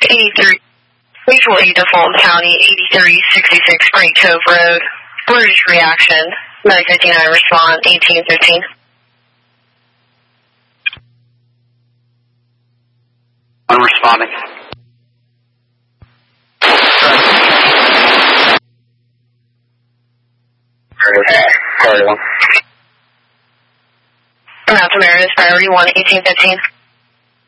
83, Mutual Aid to Fulton County, 8366 Great Cove Road. British reaction, 959 respond, 1815. I'm responding. Mount Emeritus, priority 1, 1815.